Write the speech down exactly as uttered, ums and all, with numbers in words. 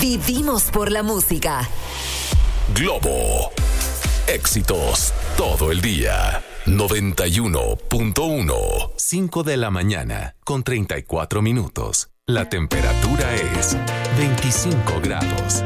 Vivimos por la música. Globo. Éxitos todo el día. noventa y uno punto uno. cinco de la mañana con treinta y cuatro minutos. La temperatura es veinticinco grados.